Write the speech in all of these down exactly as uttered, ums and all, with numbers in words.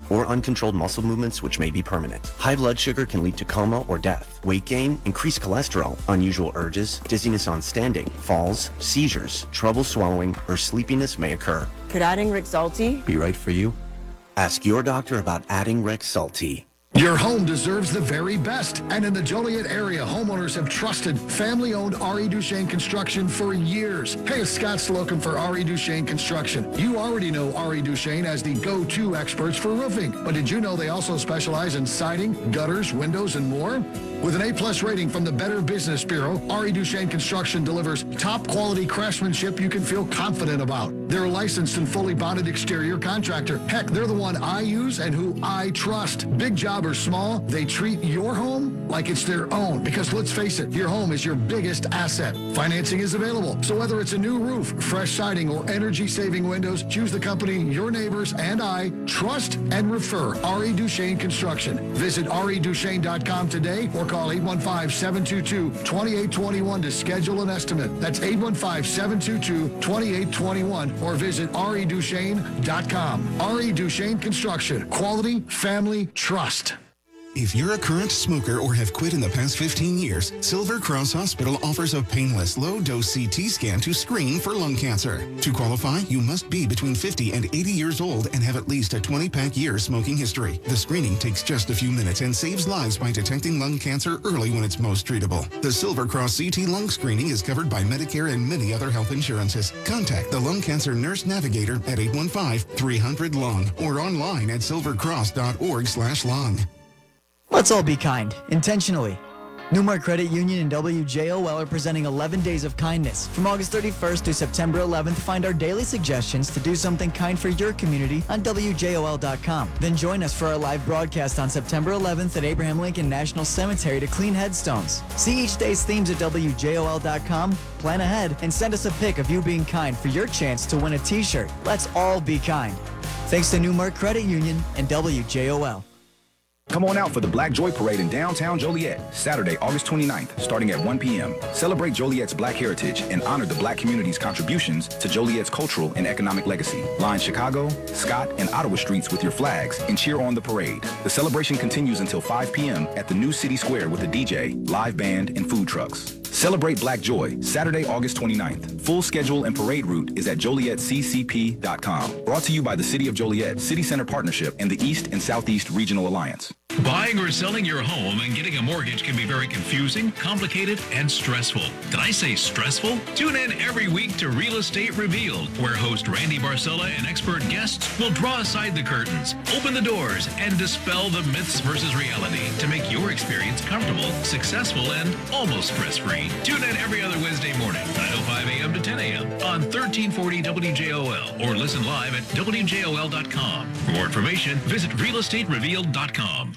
or uncontrolled muscle movements which may be permanent. High blood sugar can lead to coma or death. Weight gain, increased cholesterol, unusual urges, dizziness on standing, falls, seizures, trouble swallowing, or sleepiness may occur. Could adding Rexulti be right for you? Ask your doctor about adding Rexulti. Your home deserves the very best. And in the Joliet area, homeowners have trusted family-owned R E. Duchesne Construction for years. Hey, it's Scott Slocum for R E. Duchesne Construction. You already know R E. Duchesne as the go-to experts for roofing. But did you know they also specialize in siding, gutters, windows, and more? With an A-plus rating from the Better Business Bureau, R E. Duchesne Construction delivers top-quality craftsmanship you can feel confident about. They're a licensed and fully bonded exterior contractor. Heck, they're the one I use and who I trust. Big job or small, they treat your home like it's their own. Because let's face it, your home is your biggest asset. Financing is available. So whether it's a new roof, fresh siding, or energy-saving windows, choose the company your neighbors and I trust and refer. R E. Duchesne Construction. Visit R E Duchesne dot com today or call eight one five, seven two two, two eight two one to schedule an estimate. That's eight one five, seven two two, two eight two one or visit R E Duchesne dot com. R E. Duchesne Construction. Quality, family, trust. If you're a current smoker or have quit in the past fifteen years, Silver Cross Hospital offers a painless, low-dose C T scan to screen for lung cancer. To qualify, you must be between fifty and eighty years old and have at least a twenty-pack year smoking history. The screening takes just a few minutes and saves lives by detecting lung cancer early when it's most treatable. The Silver Cross C T lung screening is covered by Medicare and many other health insurances. Contact the Lung Cancer Nurse Navigator at eight one five, three hundred, lung or online at silvercross dot org slash lung. Let's all be kind, intentionally. Newmark Credit Union and W J O L are presenting eleven days of kindness. From August thirty-first to September eleventh, find our daily suggestions to do something kind for your community on W J O L dot com. Then join us for our live broadcast on September eleventh at Abraham Lincoln National Cemetery to clean headstones. See each day's themes at W J O L dot com, plan ahead, and send us a pic of you being kind for your chance to win a t-shirt. Let's all be kind. Thanks to Newmark Credit Union and W J O L. Come on out for the Black Joy Parade in downtown Joliet, Saturday, August twenty-ninth, starting at one p.m. Celebrate Joliet's Black heritage and honor the Black community's contributions to Joliet's cultural and economic legacy. Line Chicago, Scott, and Ottawa streets with your flags and cheer on the parade. The celebration continues until five p.m. at the new City Square with a D J, live band, and food trucks. Celebrate Black Joy, Saturday, August twenty-ninth. Full schedule and parade route is at Joliet C C P dot com. Brought to you by the City of Joliet, City Center Partnership, and the East and Southeast Regional Alliance. Buying or selling your home and getting a mortgage can be very confusing, complicated, and stressful. Did I say stressful? Tune in every week to Real Estate Revealed, where host Randy Barcella and expert guests will draw aside the curtains, open the doors, and dispel the myths versus reality to make your experience comfortable, successful, and almost stress-free. Tune in every other Wednesday morning, nine oh five a.m. to ten a.m. on thirteen forty W J O L or listen live at W J O L dot com. For more information, visit Real Estate Revealed dot com.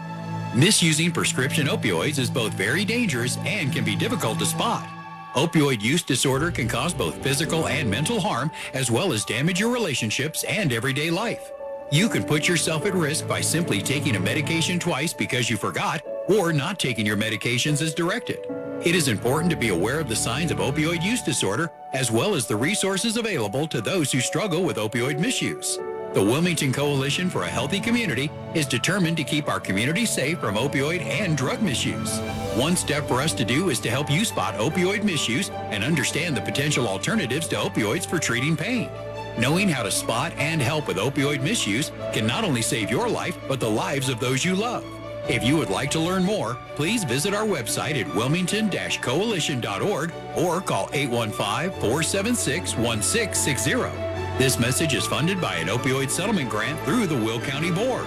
Misusing prescription opioids is both very dangerous and can be difficult to spot. Opioid use disorder can cause both physical and mental harm, as well as damage your relationships and everyday life. You can put yourself at risk by simply taking a medication twice because you forgot, or not taking your medications as directed. It is important to be aware of the signs of opioid use disorder, as well as the resources available to those who struggle with opioid misuse. The Wilmington Coalition for a Healthy Community is determined to keep our community safe from opioid and drug misuse. One step for us to do is to help you spot opioid misuse and understand the potential alternatives to opioids for treating pain. Knowing how to spot and help with opioid misuse can not only save your life, but the lives of those you love. If you would like to learn more, please visit our website at wilmington dash coalition dot org or call eight one five, four seven six, one six six zero. This message is funded by an opioid settlement grant through the Will County Board.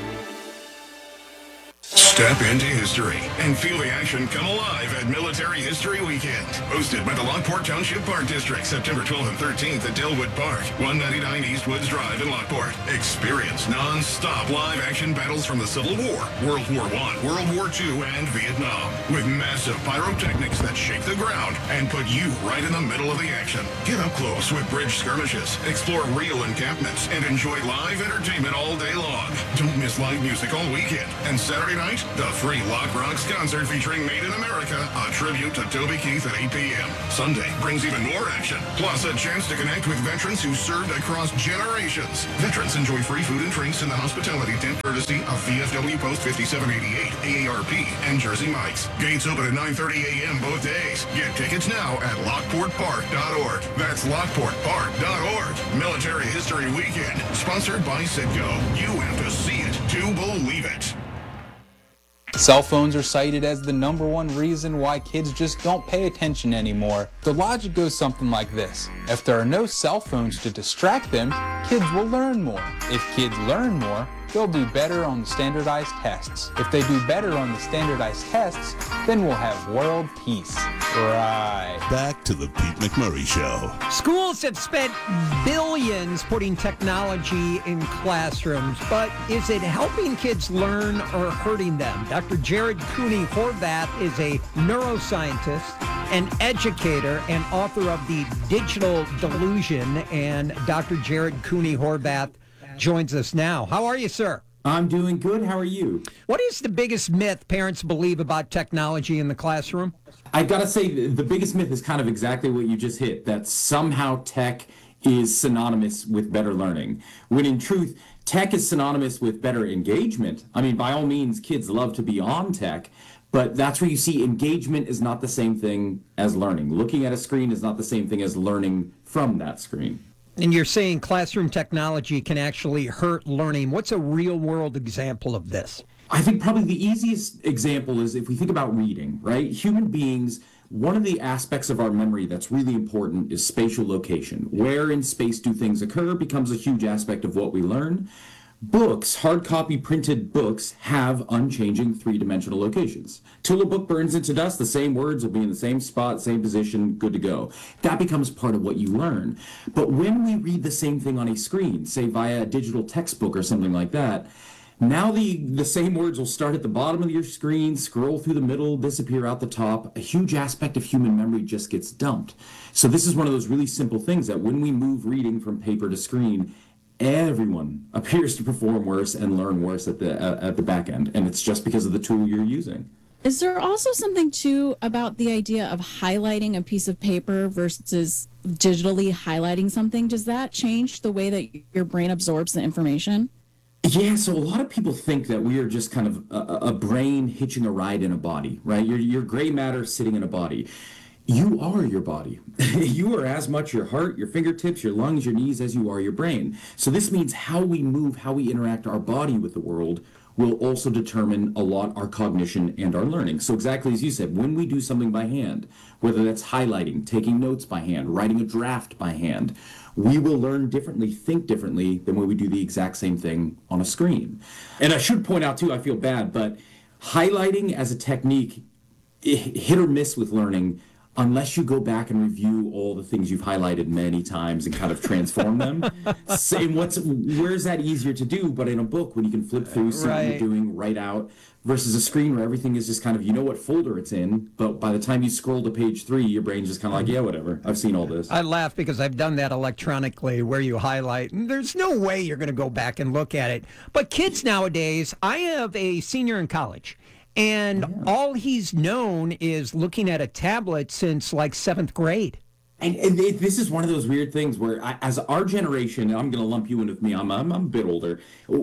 Step into history and feel the action come alive at Military History Weekend. Hosted by the Lockport Township Park District, September twelfth and thirteenth at Dillwood Park, one ninety-nine East Woods Drive in Lockport. Experience non-stop live action battles from the Civil War, World War One, World War Two, and Vietnam. With massive pyrotechnics that shake the ground and put you right in the middle of the action. Get up close with bridge skirmishes, explore real encampments, and enjoy live entertainment all day long. Don't miss live music all weekend. And Saturday night, The free Lock Rocks concert featuring Made in America, a tribute to Toby Keith at eight p.m. Sunday brings even more action, plus a chance to connect with veterans who served across generations. Veterans enjoy free food and drinks in the hospitality tent courtesy of V F W Post fifty-seven eighty-eight, A A R P, and Jersey Mike's. Gates open at nine thirty a.m. both days. Get tickets now at lockport park dot org. That's lockport park dot org. Military History Weekend, sponsored by Citgo. You have to see it to believe it. Cell phones are cited as the number one reason why kids just don't pay attention anymore. The logic goes something like this. If there are no cell phones to distract them, kids will learn more. If kids learn more, they'll do better on the standardized tests. If they do better on the standardized tests, then we'll have world peace. Right. Back to the Pete McMurray Show. Schools have spent billions putting technology in classrooms, but is it helping kids learn or hurting them? Doctor Jared Cooney Horvath is a neuroscientist, an educator, and author of The Digital Delusion. And Doctor Jared Cooney Horvath joins us now. How are you, sir? I'm doing good. How are you? What is the biggest myth parents believe about technology in the classroom? I got to say, the biggest myth is kind of exactly what you just hit, that somehow tech is synonymous with better learning, when in truth, tech is synonymous with better engagement. I mean, by all means, kids love to be on tech, but that's where you see engagement is not the same thing as learning. Looking at a screen is not the same thing as learning from that screen. And you're saying classroom technology can actually hurt learning. What's a real-world example of this? I think probably the easiest example is if we think about reading, right? Human beings, one of the aspects of our memory that's really important is spatial location. Where in space do things occur becomes a huge aspect of what we learn. Books, hard copy printed books, have unchanging three-dimensional locations. Till a book burns into dust, the same words will be in the same spot, same position, good to go. That becomes part of what you learn. But when we read the same thing on a screen, say via a digital textbook or something like that, now the, the same words will start at the bottom of your screen, scroll through the middle, disappear out the top. A huge aspect of human memory just gets dumped. So this is one of those really simple things that when we move reading from paper to screen, everyone appears to perform worse and learn worse at the uh, at the back end, and it's just because of the tool you're using. Is there also something too about the idea of highlighting a piece of paper versus digitally highlighting something? Does that change the way that your brain absorbs the information? Yeah, so a lot of people think that we are just kind of a, a brain hitching a ride in a body, right? Your your gray matter sitting in a body. You are your body. You are as much your heart, your fingertips, your lungs, your knees as you are your brain. So this means how we move, how we interact our body with the world will also determine a lot our cognition and our learning. So exactly as you said, when we do something by hand, whether that's highlighting, taking notes by hand, writing a draft by hand, we will learn differently, think differently than when we do the exact same thing on a screen. And I should point out too, I feel bad, but highlighting as a technique, hit or miss with learning, unless you go back and review all the things you've highlighted many times and kind of transform them. Same, what's where's that easier to do? But in a book, when you can flip through, see what you're doing, write out, versus a screen where everything is just kind of, you know what folder it's in, but by the time you scroll to page three, your brain's just kind of like, yeah, whatever. I've seen all this. I laugh because I've done that electronically where you highlight, and there's no way you're going to go back and look at it. But kids nowadays, I have a senior in college. And yeah. all he's known is looking at a tablet since like seventh grade. And, and it, this is one of those weird things where, I, as our generation, and I'm going to lump you in with me, I'm, I'm, I'm a bit older,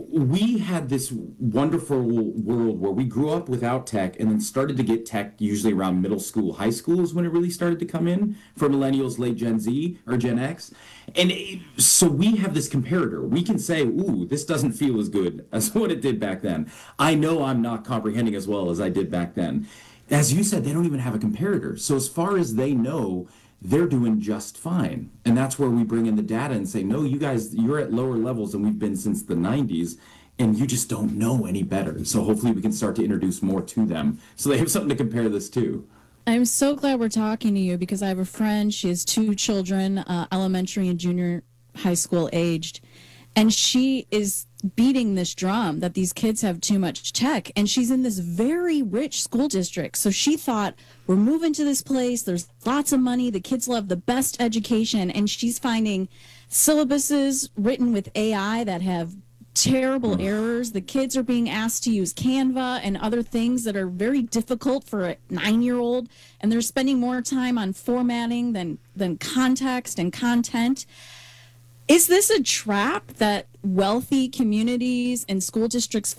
we had this wonderful world where we grew up without tech and then started to get tech usually around middle school, high school is when it really started to come in for millennials, late Gen Z or Gen X. And it, so we have this comparator. We can say, ooh, this doesn't feel as good as what it did back then. I know I'm not comprehending as well as I did back then. As you said, they don't even have a comparator. So as far as they know, they're doing just fine. And that's where we bring in the data and say, no, you guys, you're at lower levels than we've been since the nineties, and you just don't know any better. So hopefully we can start to introduce more to them so they have something to compare this to. I'm so glad we're talking to you because I have a friend. She has two children, uh, elementary and junior high school aged, and she is beating this drum that these kids have too much tech, and she's in this very rich school district. So she thought, we're moving to this place, there's lots of money, the kids love the best education, and she's finding syllabuses written with A I that have terrible errors. The kids are being asked to use Canva and other things that are very difficult for a nine-year-old, and they're spending more time on formatting than than context and content. Is this a trap that wealthy communities and school districts